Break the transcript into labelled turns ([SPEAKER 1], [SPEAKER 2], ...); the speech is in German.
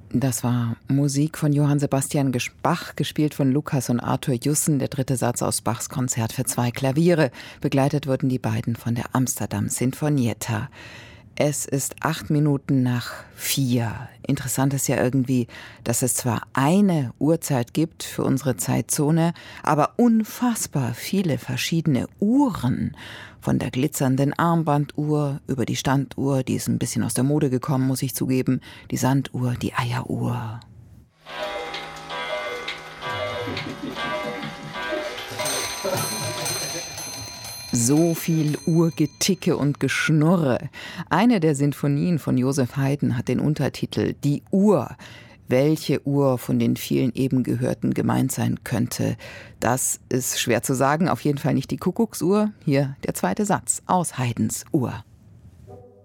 [SPEAKER 1] Das war Musik von Johann Sebastian Bach, gespielt von Lukas und Arthur Jussen, der dritte Satz aus Bachs Konzert für 2 Klaviere. Begleitet wurden die beiden von der Amsterdam Sinfonietta. Es ist 4:08. Interessant ist ja irgendwie, dass es zwar eine Uhrzeit gibt für unsere Zeitzone, aber unfassbar viele verschiedene Uhren. Von der glitzernden Armbanduhr über die Standuhr, die ist ein bisschen aus der Mode gekommen, muss ich zugeben, die Sanduhr, die Eieruhr. So viel Uhrgeticke und Geschnurre. Eine der Sinfonien von Joseph Haydn hat den Untertitel Die Uhr. Welche Uhr von den vielen eben gehörten gemeint sein könnte, das ist schwer zu sagen. Auf jeden Fall nicht die Kuckucksuhr. Hier der zweite Satz aus Haydns Uhr.